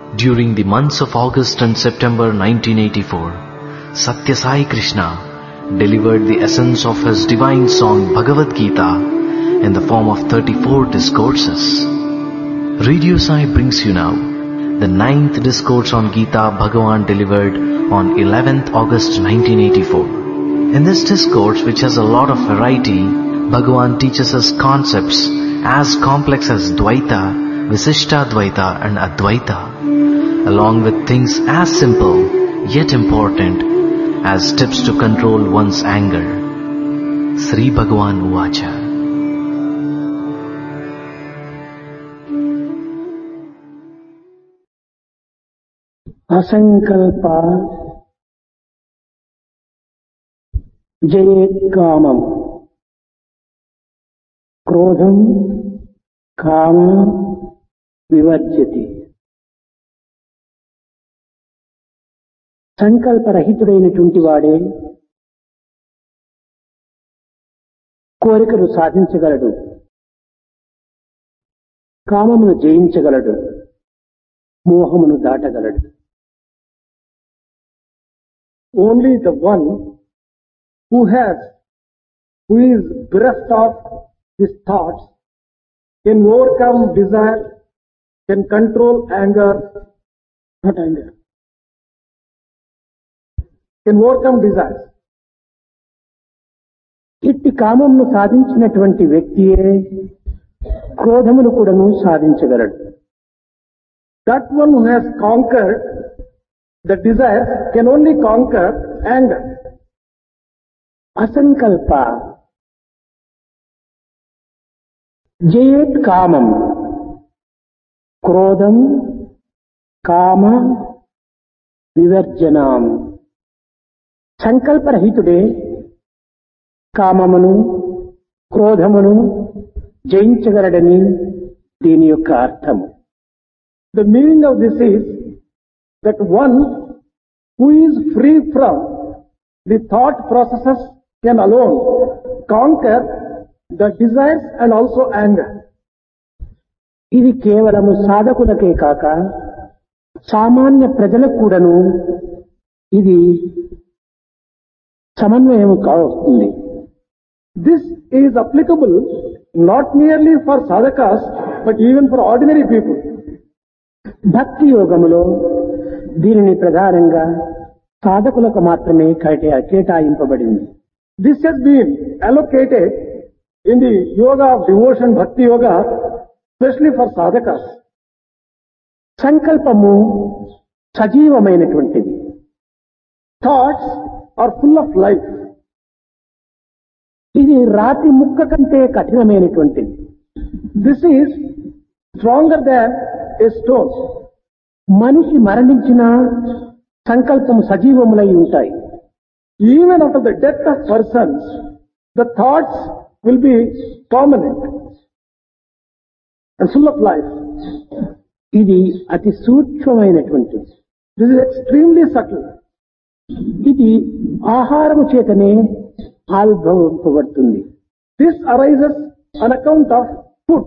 During the months of August and September 1984, Satya Sai Krishna delivered the essence of his divine song Bhagavad Gita in the form of 34 discourses. Radio Sai brings you now the 9th discourse on Gita Bhagavan delivered on 11th August 1984. In this discourse, which has a lot of variety, Bhagavan teaches us concepts as complex as Dvaita, Visishta Dvaita and Advaita, along with things as simple yet important as tips to control one's anger. Sri Bhagavan Uvacha. అసంకల్ప జయేత్కామం క్రోధం కామ వివర్జ్యతి. సంకల్పరహితుడైనటువంటి వాడే కోరికలు సాధించగలడు, కామమును జయించగలడు, మోహమును దాటగలడు. Only the one who is bereft of his thoughts can overcome desire, can control anger, can overcome desires. ఇట్టి కామమును సాధించినటువంటి వ్యక్తియే క్రోధమును కూడాను సాధించగలడు. That one who has conquered the desires can only conquer anger. అసంకల్ప జయేత్ కామం క్రోధం కామ వివర్జనాం. సంకల్పరహితుడే కామమును క్రోధమును జయించగలడని దీని యొక్క అర్థము. The meaning of this is that one who is free from the thought processes can alone conquer the desires and also anger. ఇది కేవలము సాధకులకే కాక సామాన్య ప్రజలకు కూడాను ఇది సమన్వయం కావస్తుంది. This is applicable not merely for sadhakas but even for ordinary people. భక్తి యోగములో దీనిని ప్రధానంగా సాధకులకు మాత్రమే కేటాయింపబడింది. This has been allocated in the yoga of devotion, bhakti yoga, especially for sadhakas. సంకల్పము సజీవమైనటువంటిది. Thoughts are full of life. ఇది రాతి ముక్క కంటే కఠినమైనటువంటిది. This is stronger than a stone. మనిషి మరణించిన సంకల్పము సజీవములై ఉంటాయి. Even after the death of persons, the thoughts will be permanent and full of life. ఇది అతి సూక్ష్మమైనటువంటిది. This is extremely subtle. ఇది ఆహారము చేతనే ఆవిర్భవింపబడుతుంది. This arises on account of food.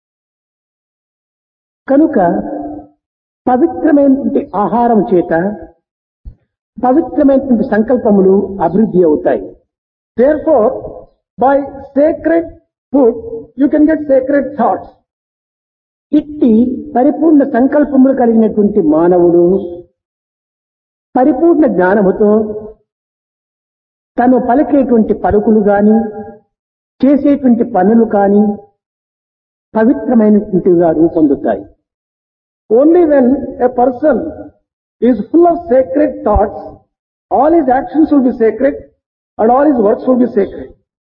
కనుక పవిత్రమైనటువంటి ఆహారం చేత పవిత్రమైనటువంటి సంకల్పములు అభివృద్ధి అవుతాయి. Therefore, by sacred food, you can get sacred thoughts. ఇట్టి పరిపూర్ణ సంకల్పములు కలిగినటువంటి మానవుడు పరిపూర్ణ జ్ఞానముతో తను పలికేటువంటి పలుకులు గాని చేసేటువంటి పనులు కాని పవిత్రమైనటువంటివిగా రూపొందుతాయి. Only when a person is full of sacred thoughts, all his actions will be sacred and all his works will be sacred.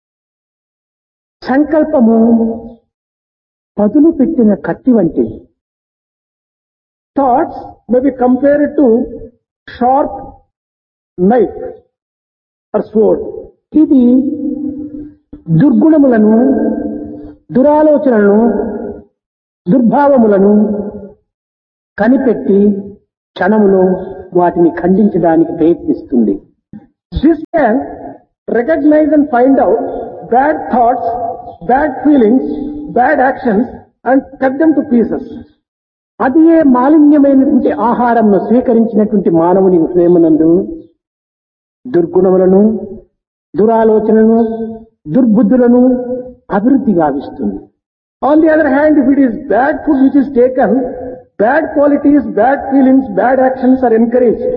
సంకల్పము పదును పెట్టిన కత్తి వంటిది. Thoughts may be compared to sharp knife or sword. ఇది దుర్గుణములను, దురాలోచనలను, దుర్భావములను కనిపెట్టి క్షణములో వాటిని ఖండించడానికి ప్రయత్నిస్తుంది. This can recognize and find out bad thoughts, bad feelings, bad actions and cut them to pieces. అది ఏ మాలిన్యమైనటువంటి ఆహారంను స్వీకరించినటువంటి మానవుని హృదయమునందు దుర్గుణములను, దురాలోచనలను, దుర్బుద్ధులను అభివృద్ధి గావిస్తుంది. On the other hand, if it is bad food which is taken, bad qualities, bad feelings, bad actions are encouraged.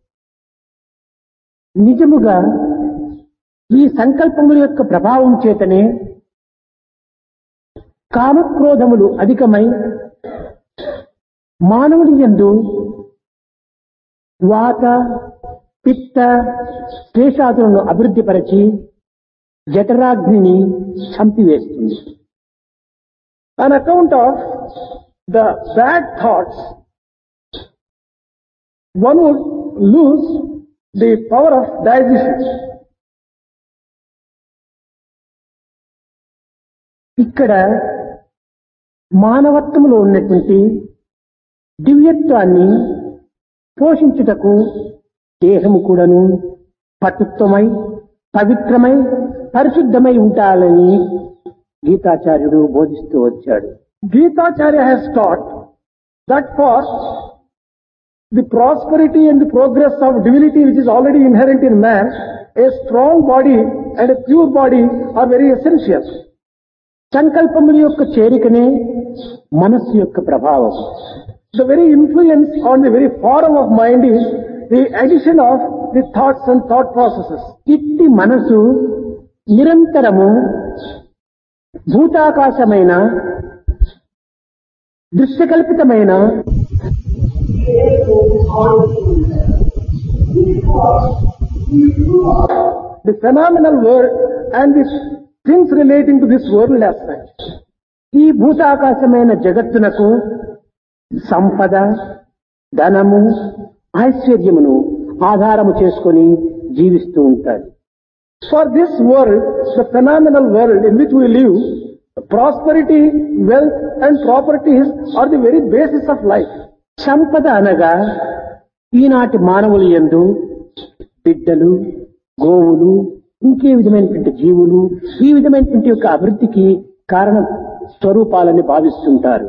నిజముగా ఈ సంకల్పముల యొక్క ప్రభావం చేతనే కామక్రోధములు అధికమై మానవుని యందు వాత, పిత్త, శ్లేషాదులను అభివృద్ధిపరచి జఠరాగ్నిని చంపివేస్తుంది. On account of the bad thoughts, one would lose the power of digestion. ఇక్కడ మానవత్వములో ఉన్నటువంటి దివ్యత్వాన్ని పోషించుటకు దేహము కూడాను పటుత్వమై, పవిత్రమై, పరిశుద్ధమై ఉండాలని గీతాచార్యుడు బోధిస్తూ వచ్చాడు. Gitacharya has taught that for the prosperity and the progress of divinity which is already inherent in man, a strong body and a pure body are very essential. సంకల్పముల యొక్క చేరికనే మనస్సు యొక్క ప్రభావం. The very influence on the very form of mind is the addition of the thoughts and thought processes. ఇట్టి మనసు నిరంతరము భూతాకాశమైన దృశ్యకల్పితమైన The phenomenal world and the things relating to this world as such. ఈ భూతాకాశమైన జగత్తునకు సంపద, ధనము, ఐశ్వర్యమును ఆధారము చేసుకొని జీవిస్తూ ఉంటారు. For this world, the phenomenal world in which we live, prosperity, wealth and properties are the very basis of life. సంపద అనగా ఈనాటి మానవుల యందు బిడ్డలు, గోవులు, ఇంకే విధమైనటువంటి జీవులు ఈ విధమైనటువంటి యొక్క అభివృద్ధికి కారణ స్వరూపాలని భావిస్తుంటారు.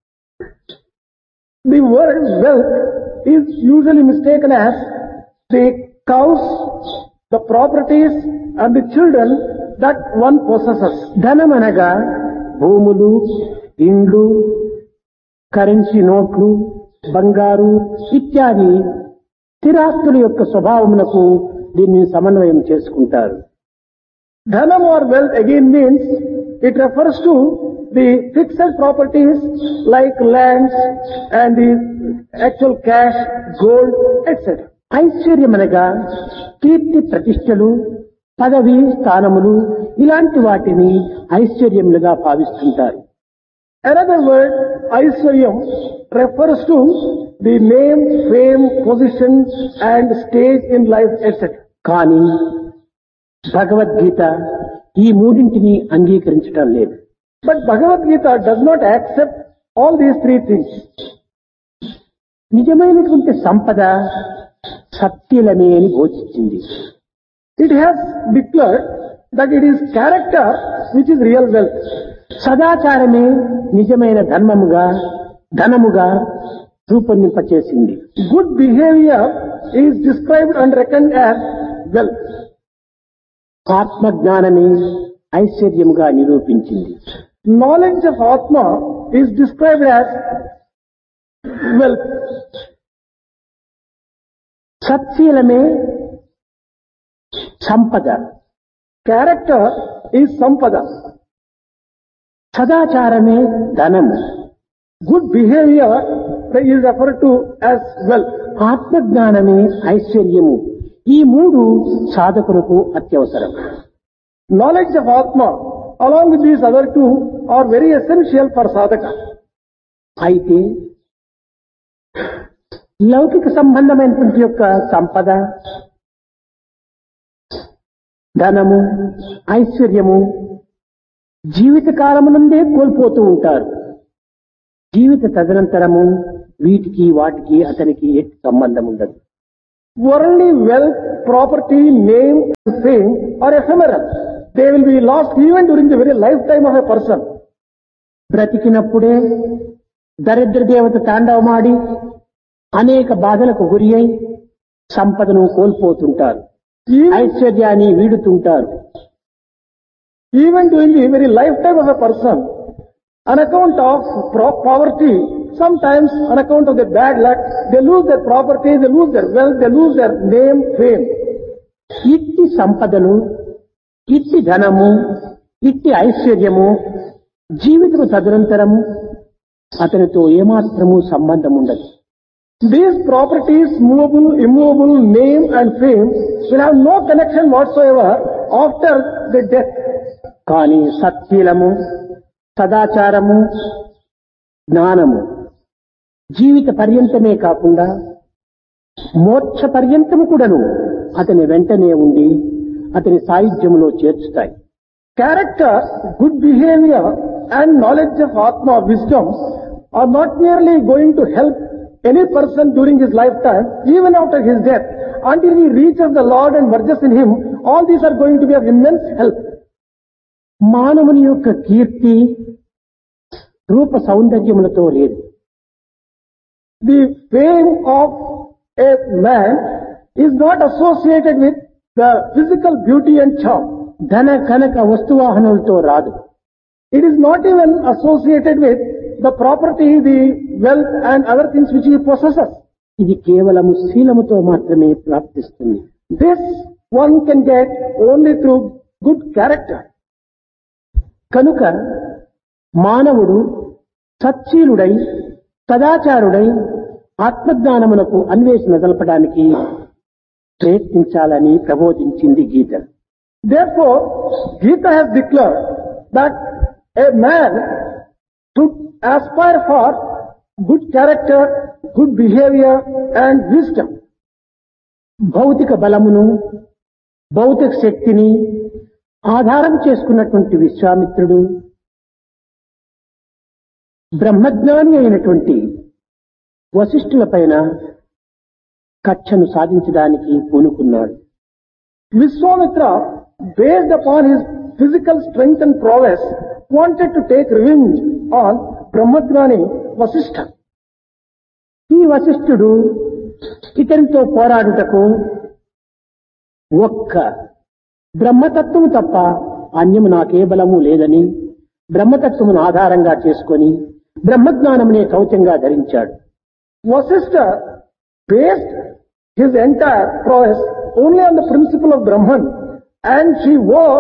The word wealth is usually mistaken as the cows, the properties and the children that one possesses. ధనం అనగా భూములు, ఇండ్లు, కరెన్సీ నోట్లు, బంగారు ఇత్యాది స్థిరాస్తుల యొక్క స్వభావమునకు దీన్ని సమన్వయం చేసుకుంటారు. Dhanam or wealth again means it refers to the fixed properties like lands and the actual cash, gold, etc. ఐశ్వర్యం అనగా కీర్తి ప్రతిష్టలు, పదవి స్థానములు ఇలాంటి వాటిని ఐశ్వర్యములుగా భావిస్తుంటారు. Another word, Aishwaryam, refers to the name, fame, position and stage in life, etc. కానీ భగవద్గీత ఈ మూడింటిని అంగీకరించటం లేదు. But Bhagavad Gita does not accept all these three things. నిజమైనటువంటి సంపద సత్యలమే అని బోధించింది. It has declared that it is character which is real wealth. సదాచారమే నిజమైన ధనముగా రూపొందింపచేసింది. Good behavior is described and reckoned as wealth. ఆత్మజ్ఞానమే ఐశ్వర్యముగా నిరూపించింది. Knowledge of Atma is described as wealth. సత్శీలమే సంపద. Character is sampada. సదాచారమే ధనము. Good behavior is referred to as wealth. ఆత్మజ్ఞానమే ఐశ్వర్యము. ఈ మూడు సాధకులకు అత్యవసరం. Knowledge of Atma along with these other two are very essential for sadhaka. అయితే లౌకిక సంబంధమైనటువంటి యొక్క సంపద, ధనము, ఐశ్వర్యము జీవిత కాలమునందే కోల్పోతూ ఉంటారు. జీవిత తదనంతరము వీటికి వాటికి అతనికి ఎట్టి సంబంధం ఉండదు. Worldly wealth, property, name, fame are ephemeral. They will be lost even during the very lifetime of a person. బ్రతికినప్పుడే దరిద్ర దేవత తాండవమాడి అనేక బాధలకు గురి అయి సంపదను కోల్పోతుంటారు, ఐశ్వర్యాన్ని వీడుతుంటారు. Even during the very lifetime of a person, on account of poverty, sometimes on account of the bad luck, they lose their property, they lose their wealth, they lose their name, fame. ఇట్టి సంపదలు, ఇట్టి ధనము, ఇట్టి ఐశ్వర్యము జీవితము తదనంతరము అతనితో ఏమాత్రము సంబంధం ఉండదు. These properties, movable, immovable, name and fame will have no connection whatsoever after the death. కానీ సత్శీలము, సదాచారము, జ్ఞానము జీవిత పర్యంతమే కాకుండా మోక్ష పర్యంతము కూడాను అతని వెంటనే ఉండి అతని సాయుధ్యములో చేర్చుతాయి. Character, good behavior and knowledge of Atma, wisdom are not merely going to help any person during his lifetime, even after his death, until he reaches the Lord and merges in him. All these are going to be of immense help. మానవుని యొక్క కీర్తి రూప సౌందర్యములతో లేదు. The fame of a man is not associated with the physical beauty and charm. ధన కనక వస్తువాహనలతో రాదు. It is not even associated with the property, the wealth and other things which he possesses. ఇది కేవలము శీలముతో మాత్రమే ప్రాప్తిస్తుంది. This one can get only through good character. కనుక మానవుడు సచ్చీలుడై సదాచారుడై ఆత్మజ్ఞానమునకు అన్వేషణ జరపడానికి ప్రయత్నించాలని ప్రబోధించింది గీత. Therefore, Gita has declared that a man should aspire for good character, good behavior and wisdom. భౌతిక బలమును, భౌతిక శక్తిని ఆధారం చేసుకున్నటువంటి విశ్వామిత్రుడు బ్రహ్మజ్ఞాని అయినటువంటి వశిష్ఠుల పైన కక్షను సాధించడానికి పూనుకున్నాడు. Vishwamitra, based upon his physical strength and prowess, wanted to take revenge on Brahmagnani Vasishtha. ఈ వశిష్ఠుడు ఇతనితో పోరాడుటకు ఒక్క బ్రహ్మతత్వము తప్ప అన్యము నాకే బలము లేదని బ్రహ్మతత్వమును ఆధారంగా చేసుకొని బ్రహ్మజ్ఞానమునే కవచంగా ధరించాడు. Vasishtha based his entire prowess only on the principle of Brahman, and she wore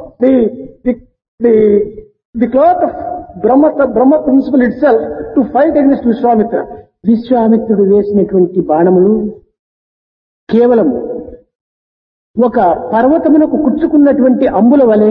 the cloth of Brahma principle itself to fight against Vishwamitra. విశ్వామిత్రుడు వేసినటువంటి బాణములు కేవలము ఒక పర్వతమునకు కుచ్చుకున్నటువంటి అంబుల వలె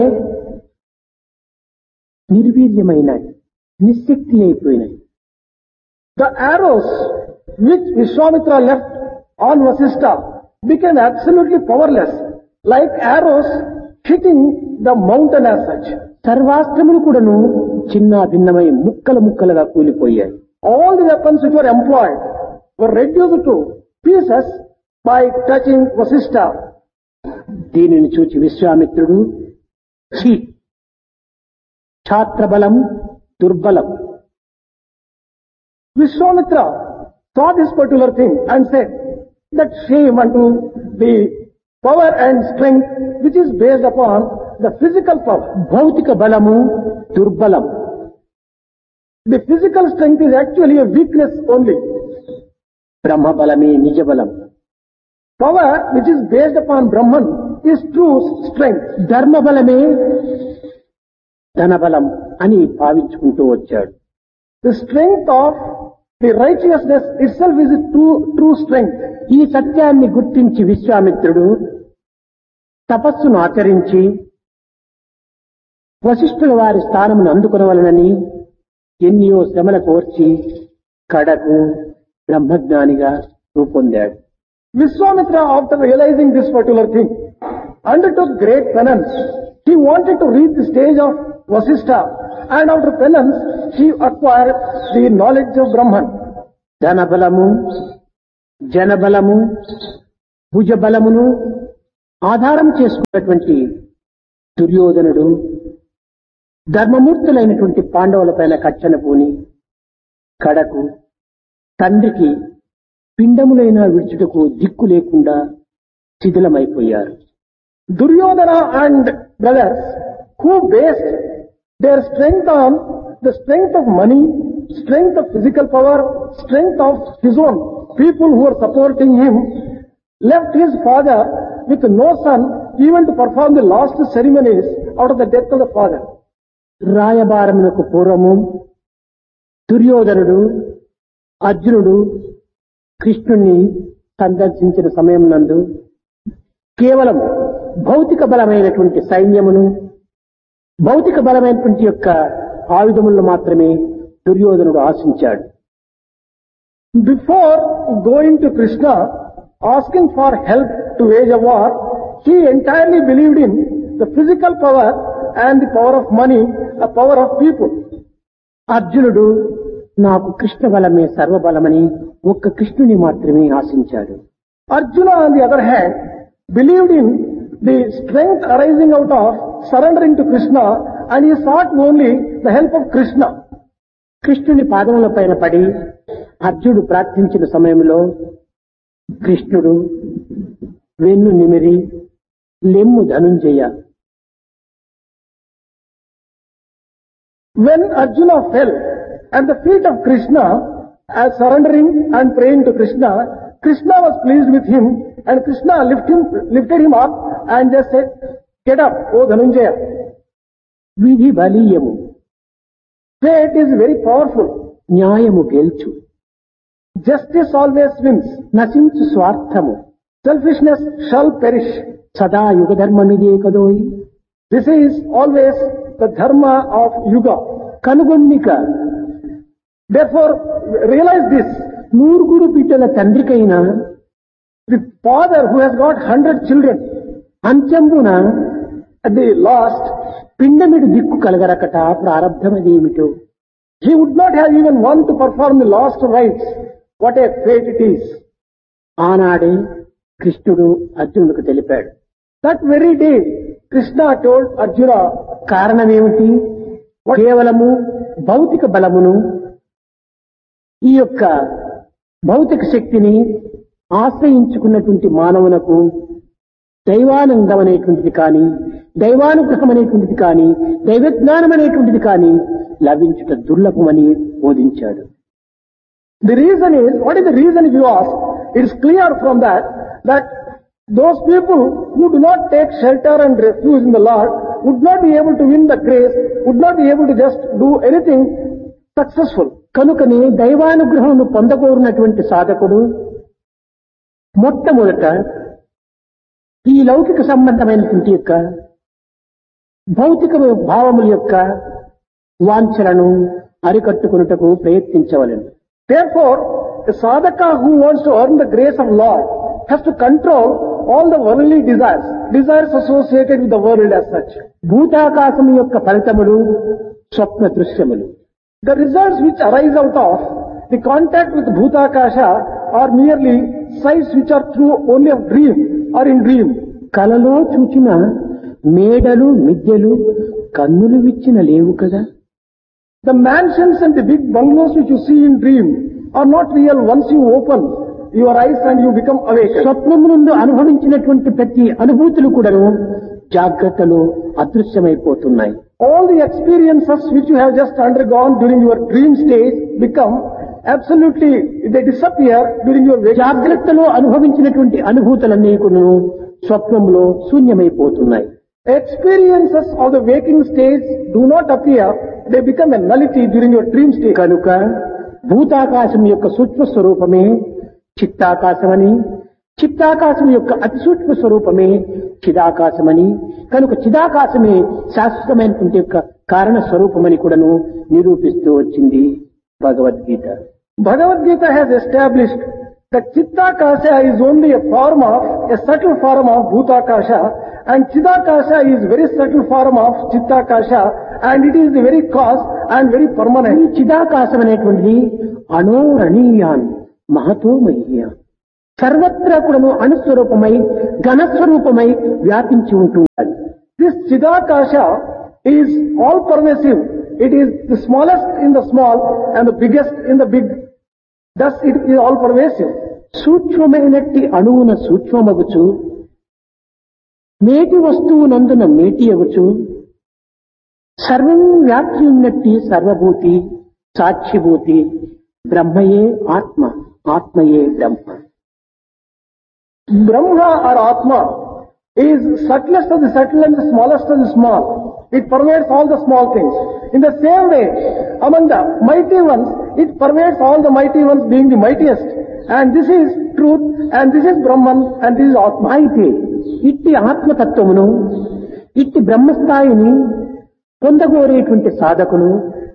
నిర్వీర్యమైనవి, నిశ్శక్తి అయిపోయినాయి. The arrows which Vishwamitra left on Vasishtha became absolutely powerless, like arrows hitting the mountain as such. సర్వాస్త్రములు కూడాను చిన్న భిన్నమై ముక్కలు ముక్కలుగా కూలిపోయాయి. All the weapons which were employed were reduced to pieces by touching Vasishtha. దీనిని చూచి విశ్వామిత్రుడు ఛాత్రబలం దుర్బలం. Vishwamitra saw this particular thing and said that shame unto the power and strength which is based upon the physical power. భౌతిక బలము దుర్బలం. The physical strength is actually a weakness only. బ్రహ్మ బలమే నిజ బలం. Power which is based upon Brahman is true strength. ధర్మ బలమే ధనబలం అని భావించుకుంటూ వచ్చాడు. The strength of the righteousness itself is a true strength. ఈ సత్యాన్ని గుర్తించి విశ్వామిత్రుడు తపస్సును ఆచరించి వశిష్ఠుల వారి స్థానమును అందుకొనవలనని ఎన్నో శ్రమల కోర్చి కడకు బ్రహ్మజ్ఞానిగా రూపొందాడు. Vishwamitra, after realizing this particular thing, undertook great penance. He wanted to reach the stage of Vasishtha, and after penance, he acquired the knowledge of Brahman. ధనబలము, జనబలము, భుజబలమును ఆధారం చేసుకున్నటువంటి దుర్యోధనుడు ధర్మమూర్తులైనటువంటి పాండవులపైన కచ్చన పూని కడకు తండ్రికి పిండములైన విడుచుటకు దిక్కు లేకుండా శిథిలమైపోయారు. Duryodhana and brothers who based their strength on the strength of money, strength of physical power, strength of his own people who were supporting him, left his father with no son even to perform the last ceremonies out of the death of the father. రాయబారమునకు పూర్వము దుర్యోధనుడు అర్జునుడు కృష్ణుణ్ణి సందర్శించిన సమయం నందు కేవలం భౌతిక బలమైనటువంటి సైన్యమును భౌతిక బలమైనటువంటి యొక్క ఆయుధములను మాత్రమే దుర్యోధనుడు ఆశించాడు. Before going to Krishna, asking for help to wage a war, he entirely believed in the physical power and the power of money, the power of people. అర్జునుడు నాకు కృష్ణ బలమే సర్వబలమని ఒక్క కృష్ణుని మాత్రమే ఆశించాడు. Arjuna, on the other hand, believed in the strength arising out of surrendering to Krishna, and he sought only the help of Krishna. కృష్ణుని పాదముల పైన పడి అర్జునుడు ప్రార్థించిన సమయంలో కృష్ణుడు వెన్ను నిమిరి లెమ్ము Dhanunjaya. When Arjuna fell at the feet of Krishna, as surrendering and praying to Krishna, Krishna was pleased with him, and Krishna lifted him up and just said, "Get up, O Dhanunjaya." విధి బలీయము, Fate is very powerful. న్యాయము గెల్చు, Justice always wins. నశించు స్వార్థము, Selfishness shall perish. సదా యుగధర్మమిదే కదోయి. This is always the dharma of Yuga. కనుగొన్నిక Therefore, realize this. నూరుగురు బిడ్డల తండ్రికైనా The father who has got 100 children, అంత్యంబున at the last, పిండమిడు దిక్కు కలగరకట ప్రారంధమదేమిటో. he would not have even one to perform the last rites. What a fate it is. ఆనాడే కృష్ణుడు అర్జునుడికి తెలిపాడు. That very day, Krishna told Arjuna, కారణమేమిటి? కేవలము భౌతిక బలమును ఈ యొక్క భౌతిక శక్తిని ఆశ్రయించుకున్నటువంటి మానవునకు దైవానందం అనేటువంటిది కానీ దైవానుగ్రహం అనేటువంటిది కానీ దైవజ్ఞానం అనేటువంటిది కానీ లభించుట దుర్లభమని బోధించాడు. the reason is, what is the reason if you ask? It is clear from that those people who do not take shelter and refuge in the Lord would not be able to win the grace, would not be able to just do anything successful. కనుకనే దైవానుగ్రహం పొందకోరినటువంటి సాధకుడు మొట్టమొదట ఈ లౌకిక సంబంధమైనటువంటి యొక్క భౌతిక భావముల యొక్క వాంఛలను అరికట్టుకున్నటకు ప్రయత్నించవలెను. Therefore, a sadhaka who wants to earn the grace of Lord has to control all the worldly desires associated with the world as such. భూతాకాశం యొక్క ఫలితములు స్వప్న దృశ్యములు. The results which arise out of the contact with Bhutakasha are merely sights which are through only of dream or in dream. కలలో చూచిన మేడలు మిద్దెలు కన్నులు విచ్చిన లేవు కదా. The mansions and the big bungalows which you see in dream are not real once you open your eyes and you become awake. స్వప్నము నుండి అనుభవించినటువంటి ప్రతి అనుభూతులు కూడాను జాగ్రత్తలో అదృశ్యమైపోతున్నాయి. All the experiences which you have just undergone during your dream stage become absolutely, they disappear during your waking. జాగ్రత్తలో అనుభవించినటువంటి అనుభూతులన్నీ కూడాను స్వప్నంలో శూన్యమైపోతున్నాయి. Experiences of the waking stage do not appear, they become a nullity during your dream stage. కనుక భూతాకాశం యొక్క సూక్ష్మ స్వరూపమే చిత్తాకాశమని, చిత్తాకాశం యొక్క అతి సూక్ష్మ స్వరూపమే చిదాకాశమని, కనుక చిదాకాశమే శాశ్వతమైనటువంటి యొక్క కారణ స్వరూపమని కూడాను నిరూపిస్తూ వచ్చింది Bhagavad Gita. Bhagavad Gita has established that Chittakasha is only a subtle form of Bhutakasha, and Chidakasha is very subtle form of Chittakasha, and it is the very cause and very ఈ permanent. చిదాకాశం అనేటువంటిది అణోరణీయాన్ మహతో మహ్యాన్, సర్వత్రా కూడాను అణుస్వరూపమై ఘనస్వరూపమై వ్యాపించి ఉంటుంది. This Chidakasha is all pervasive. It is the smallest in the small and the biggest in the big. Thus it is all pervasive. సూక్ష్మమైనట్టి అణువున సూక్ష్మమగుచు నేటి వస్తువునందున నేటి అగుచు సర్వం వ్యాప్తి ఉన్నట్టి సర్వభూతి సాక్షిభూతి బ్రహ్మయే ఆత్మ ఆత్మయే బ్రహ్మ. Brahma or Atma is subtlest of the subtle and the smallest of the small. It pervades all the small things. In the same way, among the mighty ones, it pervades all the mighty ones being the mightiest. And this is truth, and this is Brahman, and this is Atma. అయితే ఇట్టి ఆత్మతత్వమును ఇట్టి బ్రహ్మస్థాయిని పొందగోరేటువంటి సాధకులు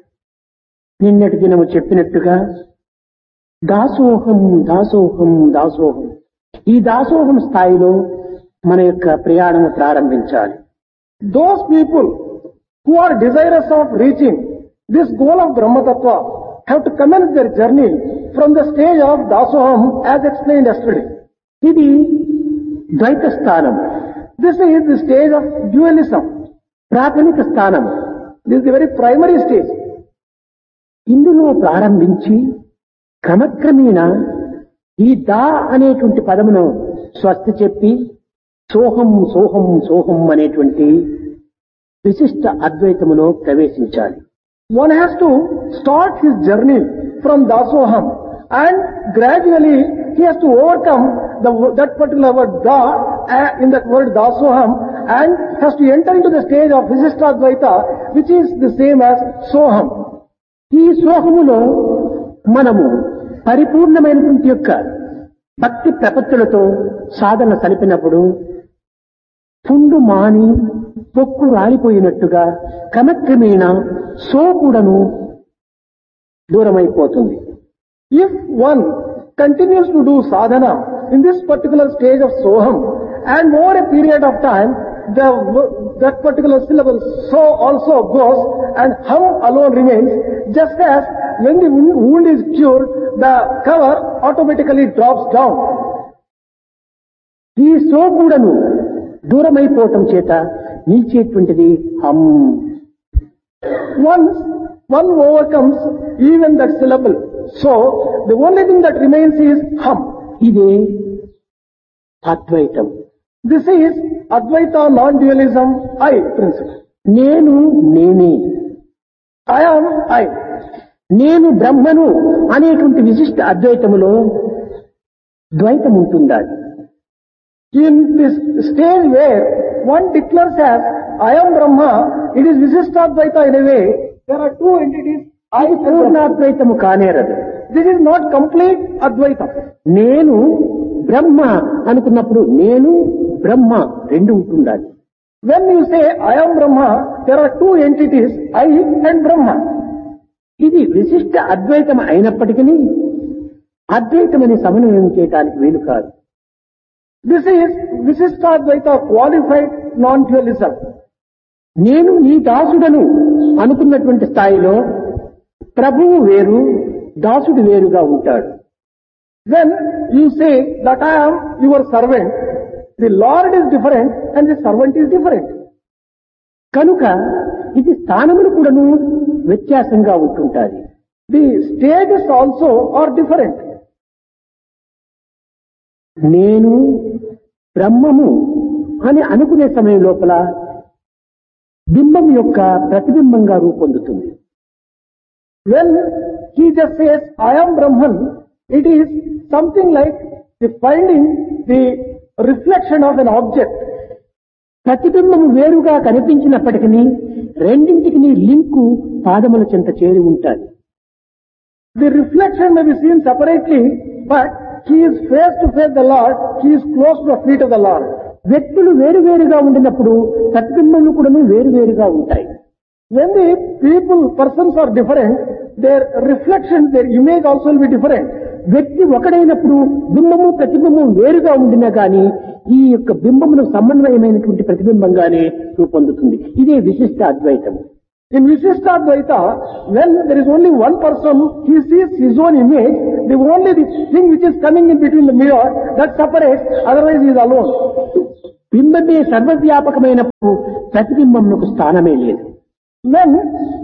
నిన్నటి దినము చెప్పినట్టుగా దాసోహం దాసోహం దాసోహం ఈ దాసోహం స్థాయిలో మన యొక్క ప్రయాణము ప్రారంభించాలి. Those people who are desirous of reaching this goal of Brahma Tattva have to commence their journey from the stage of Dasoham as explained yesterday. ఇది ద్వైత స్థానం. This is the stage of dualism. ప్రాథమిక స్థానం. This is the very primary stage. ఇందులో ప్రారంభించి క్రమక్రమేణా ఈ దా అనేటువంటి పదమును స్వస్తి చెప్పి సోహం సోహం సోహం అనేటువంటి విశిష్ట అద్వైతములో ప్రవేశించాలి. One has to start his journey from Dasoham and gradually he has to overcome that particular word Da in that word Dasoham and has to enter into the stage of Visishtadvaita which is the same as Soham. ఈ సోహములో మనము పరిపూర్ణమైనటువంటి యొక్క భక్తి ప్రపత్తులతో సాధన సలిపినప్పుడు పుండు మాని పొక్కు రాలిపోయినట్టుగా క్రమక్రమేణా so కూడాను దూరమైపోతుంది. If one continues to do sadhana in this particular stage of Soham and over a period of time that particular syllable so also goes and hum alone remains, just as when the wound is cured the cover automatically drops down. ఈ so కూడాను దూరమైపోవటం చేత నిలిచేటువంటిది హం. Once one overcomes even that syllable, so the only thing that remains is hum. ఇదే అద్వైతం. This is Advaita non-dualism I principle. నేను నేనే, I am I. నేను బ్రహ్మను అనేటువంటి విశిష్ట అద్వైతములో ద్వైతం ఉంటుందా? In this stage where one declares as I am Brahma, it is Visishtadvaita in a way. There are two entities. అది పూర్ణాద్వైతము కానేరదు. This is not complete Advaita. నేను బ్రహ్మ అనుకున్నప్పుడు నేను బ్రహ్మ రెండు ఉంటుండాలి. When you say I am Brahma, there are two entities, I and Brahma. ఇది విశిష్ట అద్వైతం అయినప్పటికీ అద్వైతమని సమన్వయం చేయడానికి వీలు కాదు. This is Visishtadvaita qualified non-dualism. నేను నీ దాసుడను అనుకున్నటువంటి స్థాయిలో ప్రభువు వేరు దాసుడు వేరుగా ఉంటాడు. When you say that I am your servant, the Lord is different and the servant is different. కనుక ఇది స్థానములు కూడాను వ్యత్యాసంగా ఉంటుంటాయి. The stages also are different. నేను బ్రహ్మము అని అనుకునే సమయం లోపల బింబం యొక్క ప్రతిబింబంగా రూపొందుతుంది. When he just says I am Brahman, it is something like the finding the reflection of an object. ప్రతిబింబము వేరుగా కనిపించినప్పటికీ రెండింటికి లింకు పాదముల చెంత చేరి ఉంటాయి. The reflection may be seen separately, but he is face to face the Lord, he is close to the feet of the Lord. వ్యక్తులు వేరువేరుగా ఉండినప్పుడు ప్రతిబింబములు కూడా వేరువేరుగా ఉంటాయి. When the persons are different, their reflection, their image also will be different. వ్యక్తి ఒకడైనప్పుడు బింబము ప్రతిబింబం వేరుగా ఉండినా గాని ఈ యొక్క బింబమును సమన్వయమైనటువంటి ప్రతిబింబంగానే రూపొందుతుంది. ఇదే విశిష్ట అద్వైతం. In Visishtadvaita, when there is only one person, he sees his own image, the only thing which is coming in between the mirror, that separates, otherwise he is alone. బింబమే సర్వవ్యాపకమైనప్పుడు ప్రతిబింబమునకు స్థానమే లేదు. When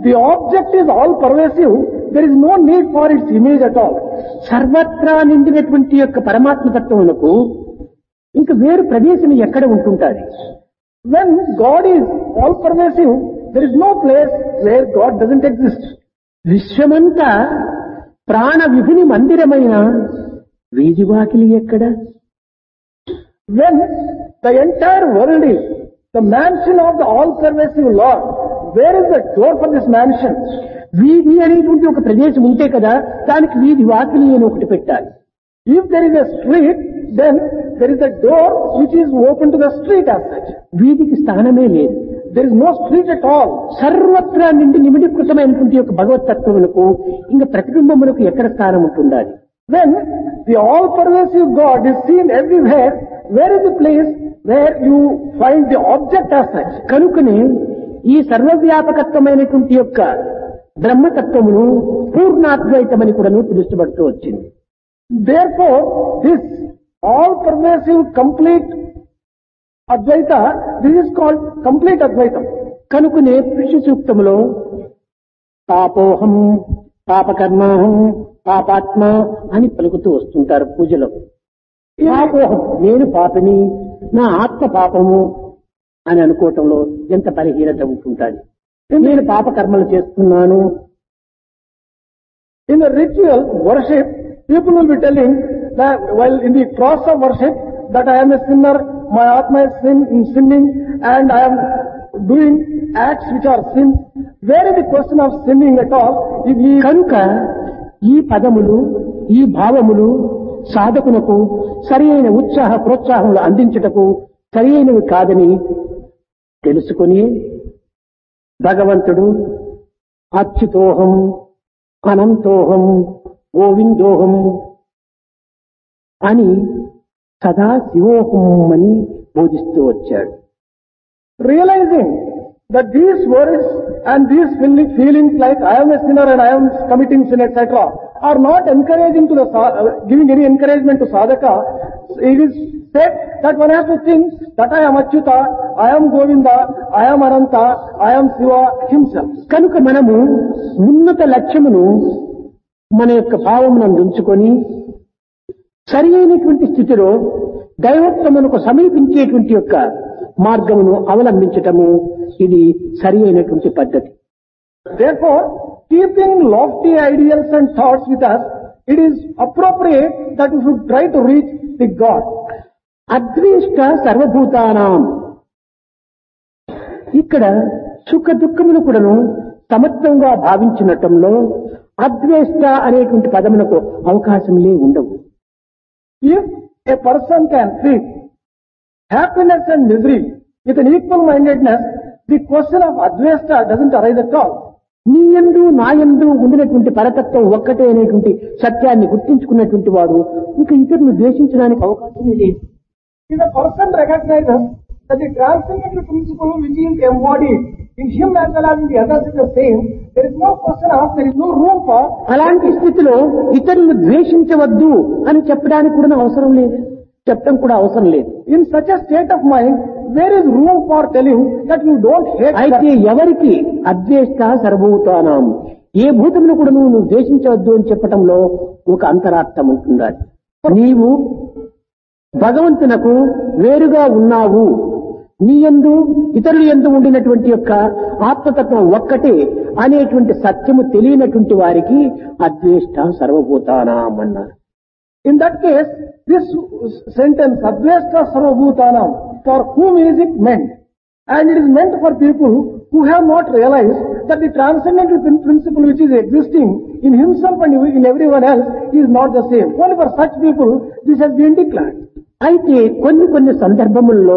the object is all pervasive, there is no need for its image at all. సర్వత్రా నిండినటువంటి యొక్క పరమాత్మ తత్వమునకు ఇంకా వేరు ప్రదేశం ఎక్కడ ఉంటుంటాది? When God is all pervasive, there is no place where God doesn't exist. విశ్వమంతా ప్రాణ విభుని మందిరమైన వీధివాకిలి ఎక్కడ? When the entire world is the mansion of the all-pervasive Lord, where is the door for this mansion? వీధి అనేటువంటి ఒక ప్రదేశం ఉంటే కదా దానికి వీధి వాకిలి అని ఒకటి పెట్టాలి. If there is a street, then there is a door which is open to the street as such. వీధికి స్థానమే లేదు. There is no street at all. సర్వత్రా నిండి నిమిడీకృతమైనటువంటి యొక్క భగవతత్వములకు ఇంకా ప్రతిబింబములకు ఎక్కడ స్థానం ఉంటుండాలి? When the all-pervasive God is seen everywhere, where is the place where you find the object as such? కనుకనే ఈ సర్వవ్యాపకత్వమైనటువంటి యొక్క బ్రహ్మతత్వమును పూర్ణాద్వైతమని కూడాను పిలుస్తబడుతూ వచ్చింది. Therefore, this all-pervasive complete Advaita, this is called complete Advaitam. కనుకనే పురుష సూక్తములో పాపోహం పాపకర్మాహం పాపాత్మ అని పలుకుతూ వస్తుంటారు పూజలో. పాపోహం నేను పాపిని, నా ఆత్మ పాపము అని అనుకోవటంలో ఎంత బలహీనత ఉంటుంటాది. నేను పాపకర్మలు చేస్తున్నాను. In the ritual worship, people will be telling that while in the process of worship that I am a sinner, my Atma is sinning and I am doing acts which are sins. Where is the question of sinning at all? కనుక ఈ పదములు ఈ భావములు సాధకునకు సరి అయిన ఉత్సాహ ప్రోత్సాహములు అందించుటకు సరి అయినవి కాదని తెలుసుకుని భగవంతుడు అచ్యుతోహం అనంతోహం గోవిందోహం అని సదా శివోహం అని బోధిస్తూ వచ్చాడు. Realizing that these words and these feelings like I am a sinner and I am committing sin, etc., are not encouraging to the giving any encouragement to sadhaka. It is said that one has to think that I am Achyuta, I am Govinda, I am Ananta, I am Shiva himself. కనుక మనము ఉన్నత లక్ష్యమును మన యొక్క భావమునందు ఉంచుకొని సరి అయినటువంటి స్థితిలో దైవత్వమునకు సమీపించేటువంటి యొక్క మార్గమును అవలంబించటము ఇది సరి అయినటువంటి పద్ధతి. Therefore, keeping lofty ideals and thoughts with us, it is appropriate that we should try to reach the God. అద్వేష్ట సర్వభూతానాం. ఇక్కడ సుఖ దుఃఖములు కూడాను సమత్వంగా భావించినటంలో అద్వేష్ట అనేటువంటి పదమునకు అవకాశములే ఉండవు. If a person can treat happiness and misery with an equal mindedness, the question of advesta doesn't arise at all. నీ యందు నా యందు ఉండినటువంటి పరతత్వం ఒక్కటే అనేటువంటి సత్యాన్ని గుర్తించుకున్నటువంటి వాడు ఇంకా ఇతరులను ద్వేషించడానికి అవకాశమే లేదు. If a person recognizes that the transcendental principle which is embodied in him as well as in the others is the same, there is no question of, there is no room for. అలాంటి స్థితిలో ఇతరులను ద్వేషించవద్దు అని చెప్పడానికి కూడా అవసరం లేదు, చెప్పడం కూడా అవసరం లేదు. In such a state of mind, there is room for telling that you don't hate. అయితే ఎవరికి అద్వేష్ట సర్వభూతానాం, ఏ భూతమును కూడా నువ్వు ద్వేషించవద్దు అని చెప్పటంలో ఒక అంతరార్థం ఉంటుందా? నీవు భగవంతునకు వేరుగా ఉన్నావు, నీ యందు ఇతరుల యందు ఉండినటువంటి యొక్క ఆత్మతత్వం ఒక్కటే అనేటువంటి సత్యము తెలియనటువంటి వారికి అద్వేష్ట సర్వభూతానాం అన్నారు. In that case, this sentence, Advesta Sarvabhutanam, for whom is it meant? And it is meant for people who have not realized that the transcendental principle which is existing in himself and in everyone else is not the same. Only for such people, this has been declared. అయితే కొన్ని సందర్భముల్లో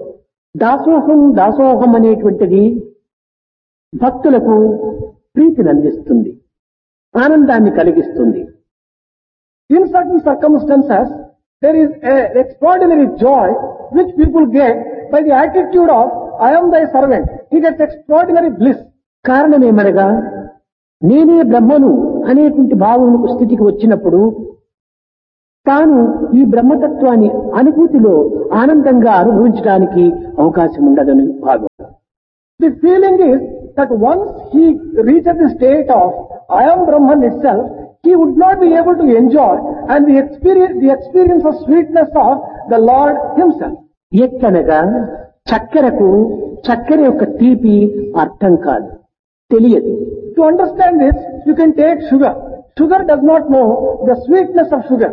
దాసోహం అనేటువంటిది భక్తులకు ప్రీతిని అందిస్తుంది, ఆనందాన్ని కలిగిస్తుంది. In certain circumstances, there is an extraordinary joy which people get by the attitude of, I am thy servant. He gets extraordinary bliss. కారణమేమనగా నేనే బ్రహ్మను అనేటువంటి భావమునకు స్థితికి వచ్చినప్పుడు తాను ఈ బ్రహ్మతత్వాన్ని అనుభూతిలో ఆనందంగా అనుభవించడానికి అవకాశం ఉండదని భావం. The feeling is that once he reaches the state of I am Brahman itself, he would not be able to enjoy and the experience of sweetness of the Lord himself. ఎట్లనగా చక్కెరకు చక్కెర యొక్క తీపి అర్థం కాదు, తెలియదు. To understand this, you can take sugar. Sugar does not know the sweetness of sugar.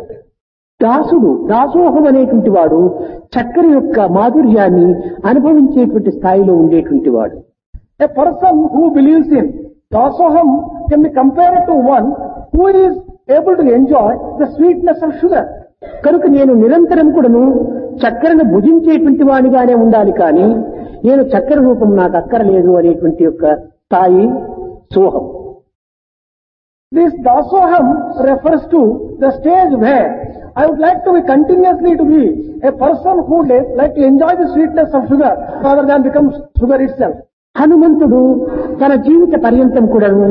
దాసోహం అనేటువంటి వాడు చక్కెర యొక్క మాధుర్యాన్ని అనుభవించేటువంటి స్థాయిలో ఉండేటువంటి వాడు. A person who believes in dasoham can be compared to one who is able to enjoy the sweetness of sugar. కనుక నేను నిరంతరం కూడాను చక్కెరను భుజించేటువంటి వాడిగానే ఉండాలి, కానీ నేను చక్కెర రూపం నాకు అక్కరలేదు అనేటువంటి యొక్క స్థాయి సోహం. This dasoham refers to the stage where I would like to be continuously to be a person who like to enjoy the sweetness of sugar rather than become sugar itself. హనుమంతుడు తన జీవిత పర్యంతం కూడాను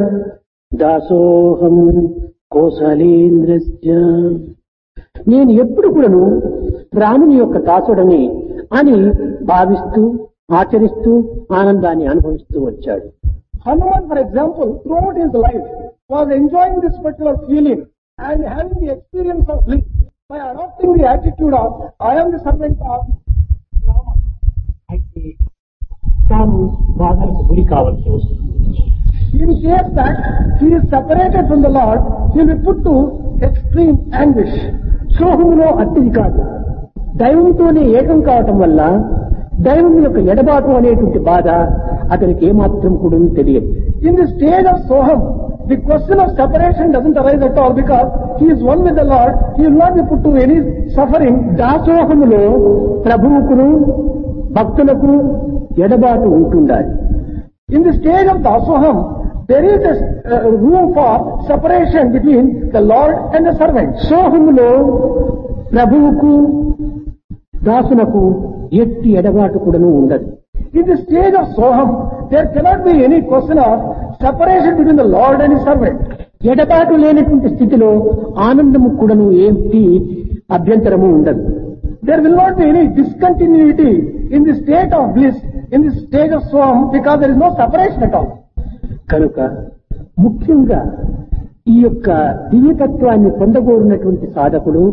దాసోహం కోసలేంద్రస్య, నేను ఎప్పుడు కూడాను రాముని యొక్క దాసుడని అని భావిస్తూ ఆచరిస్తూ ఆనందాన్ని అనుభవిస్తూ వచ్చాడు. Hanuman, for example, throughout his life was enjoying this particular feeling and having the experience of bliss by adopting the attitude of I am the servant of Rama. అయితే తాను బాధలకు గురి కావాల్సి వస్తుంది. In case that he is separated from the Lord, he will be put to extreme anguish. సోహములో అట్టిది కాదు, దైవంతోనే ఏకం కావటం వల్ల దైవం యొక్క ఎడబాటు అనేటువంటి బాధ అతనికి ఏమాత్రం కూడా తెలియదు. In the stage of Soham, the question of separation doesn't arise at all because he is one with the Lord. He will not be put to any suffering. దాసోహములో ప్రభువుకును భక్తులకు ఎడబాటు ఉంటుండాలి. In the stage of Dasoham, there is a room for separation between the Lord and the servant. సోహములో ప్రభువుకు దాసునకు ఎట్టి ఎడబాటు కూడాను ఉండదు. In the stage of Soham, there cannot be any question of separation between the Lord and his servant. ఎడబాటు లేనటువంటి స్థితిలో ఆనందము కూడాను ఏంటి అభ్యంతరము ఉండదు. There will not be any discontinuity in the state of bliss, in the stage of Soham, because there is no separation at all. కనుక ముఖ్యంగా ఈ యొక్క దివ్యతత్వాన్ని పొందగోరినటువంటి సాధకుడు